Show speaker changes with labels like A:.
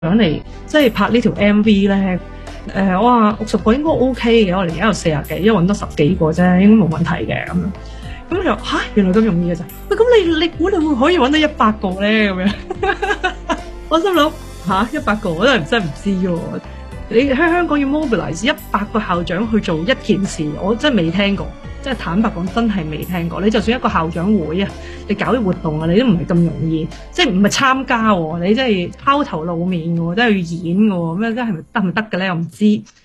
A: 想嚟即係拍呢條 MV 咧，我話60個應該 OK 嘅，我哋而家有40幾，因為揾多10幾個啫，應該冇問題嘅咁樣。咁佢話嚇，原來咁容易嘅咋？喂，咁你估你會可以揾到100個咧？咁樣，我心諗嚇100個，我真係唔知喎。你喺香港要 mobilize 100個校長去做一件事，我真係未聽過。即係坦白講，真係未聽過。你就算一個校長會啊，你搞啲活動啊，你都唔係咁容易。即係唔係參加喎，你真係拋頭露面嘅喎，真係要演嘅喎。咩真係咪得唔得嘅咧？我唔知。